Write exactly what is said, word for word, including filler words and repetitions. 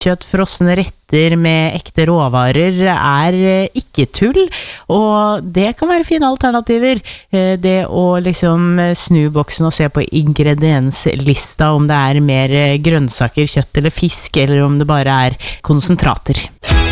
Kjøtt, frosne retter med ekte råvarer er ikke tull, og det kan være fine alternativer. Det å liksom snu boksen og se på ingredienslista om det er mer grønnsaker, kjøtt eller fisk, eller om det bare er konsentrater.